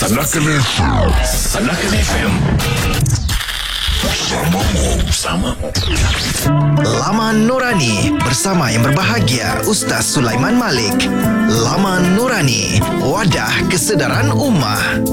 Sanakan FM. Sanakan FM. Bersamamu. Laman Nurani bersama yang berbahagia Ustaz Sulaiman Malik. Laman Nurani, wadah kesedaran ummah.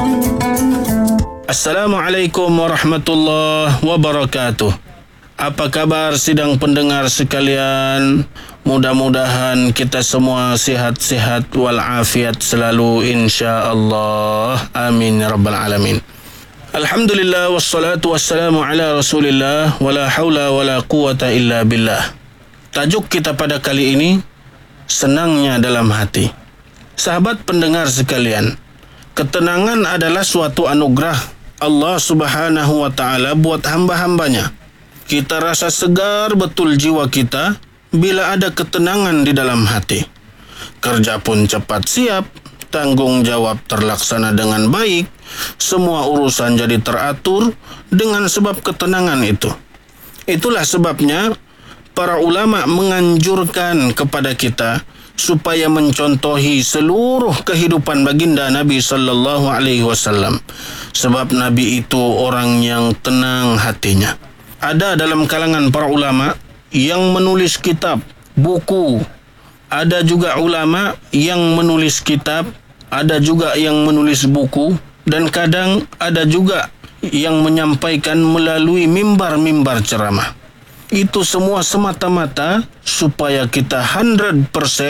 Assalamualaikum warahmatullahi wabarakatuh. Apa kabar sidang pendengar sekalian? Mudah-mudahan kita semua sihat-sihat walafiat selalu insya-Allah. Amin ya rabbal alamin. Alhamdulillah wassalatu wassalamu ala Rasulillah wala haula wala quwata illa billah. Tajuk kita pada kali ini, senangnya dalam hati. Sahabat pendengar sekalian, ketenangan adalah suatu anugerah Allah Subhanahu wa taala buat hamba-hambanya. Kita rasa segar betul jiwa kita bila ada ketenangan di dalam hati. Kerja pun cepat siap, tanggungjawab terlaksana dengan baik, semua urusan jadi teratur dengan sebab ketenangan itu. Itulah sebabnya para ulama menganjurkan kepada kita supaya mencontohi seluruh kehidupan baginda Nabi sallallahu alaihi wasallam. Sebab Nabi itu orang yang tenang hatinya. Ada dalam kalangan para ulama yang menulis kitab, buku. Ada juga ulama yang menulis kitab, ada juga yang menulis buku, dan kadang ada juga yang menyampaikan melalui mimbar-mimbar ceramah. Itu semua semata-mata supaya kita 100%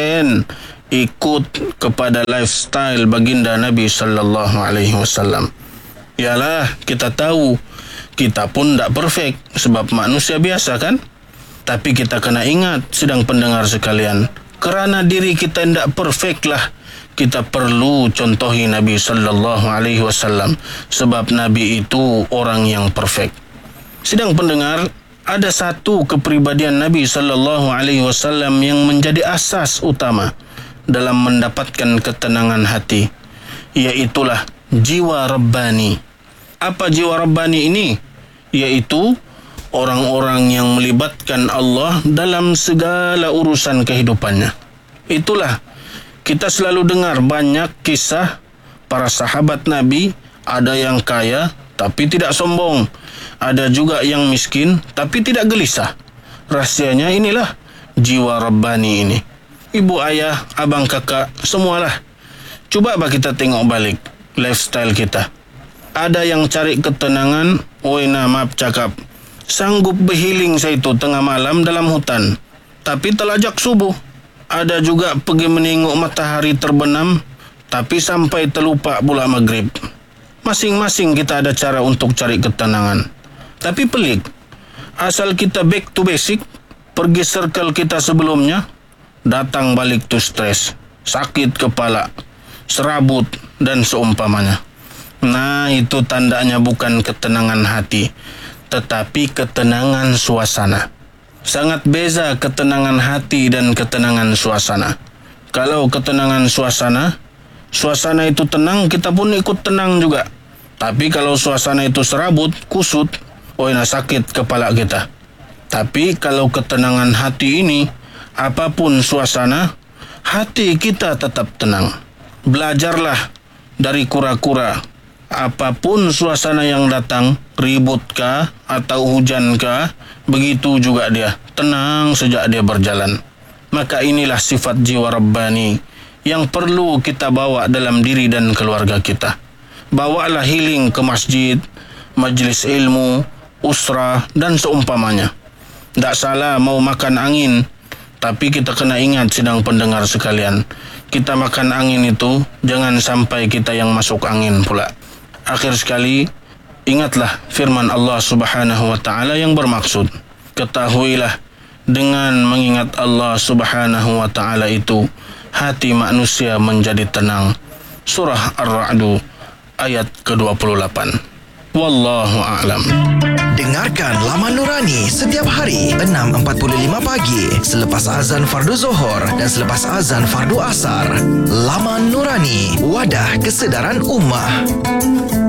ikut kepada lifestyle baginda Nabi sallallahu alaihi wasallam. Yalah, kita tahu kita pun tak perfect sebab manusia biasa kan? Tapi kita kena ingat sidang pendengar sekalian, kerana diri kita tidak perfect lah kita perlu contohi Nabi sallallahu alaihi wasallam sebab Nabi itu orang yang perfect. Sidang pendengar, ada satu kepribadian Nabi sallallahu alaihi wasallam yang menjadi asas utama dalam mendapatkan ketenangan hati, iaitulah jiwa Rabbani. Apa jiwa Rabbani ini? Yaitu orang-orang yang melibatkan Allah dalam segala urusan kehidupannya. Itulah, kita selalu dengar banyak kisah para sahabat Nabi, ada yang kaya tapi tidak sombong, ada juga yang miskin tapi tidak gelisah. Rahsianya inilah jiwa Rabbani ini. Ibu ayah, abang kakak, semualah. Cuba kita tengok balik lifestyle kita. Ada yang cari ketenangan, maaf cakap, sanggup berhealing saya itu tengah malam dalam hutan, tapi telajak subuh. Ada juga pergi menengok matahari terbenam, tapi sampai terlupa pula maghrib. Masing-masing kita ada cara untuk cari ketenangan. Tapi pelik, asal kita back to basic, pergi circle kita sebelumnya, datang balik to stress, sakit kepala, serabut, dan seumpamanya. Nah, itu tandanya bukan ketenangan hati, tetapi ketenangan suasana. Sangat beza ketenangan hati dan ketenangan suasana. Kalau ketenangan suasana itu tenang, kita pun ikut tenang juga. Tapi kalau suasana itu serabut, kusut, sakit kepala kita. Tapi kalau ketenangan hati ini, apapun suasana, hati kita tetap tenang. Belajarlah dari kura-kura. Apapun suasana yang datang, ributkah atau hujankah, begitu juga dia, tenang sejak dia berjalan. Maka inilah sifat jiwa Rabbani yang perlu kita bawa dalam diri dan keluarga kita. Bawalah healing ke masjid, majlis ilmu, usrah dan seumpamanya. Tak salah mau makan angin, tapi kita kena ingat sidang pendengar sekalian, kita makan angin itu jangan sampai kita yang masuk angin pula. Akhir sekali, ingatlah firman Allah Subhanahu wa taala yang bermaksud, ketahuilah dengan mengingat Allah Subhanahu wa taala itu hati manusia menjadi tenang. Surah Ar-Ra'd ayat ke-28. Wallahu a'lam. Dengarkan Laman Nurani setiap hari 6.45 pagi selepas azan fardu Zuhur dan selepas azan fardu Asar. Laman Nurani, wadah kesedaran ummah.